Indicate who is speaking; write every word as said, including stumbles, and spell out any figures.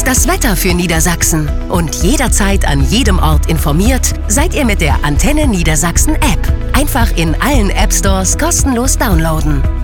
Speaker 1: das Wetter für Niedersachsen. Und jederzeit an jedem Ort informiert seid ihr mit der Antenne Niedersachsen App. Einfach in allen App Stores kostenlos downloaden.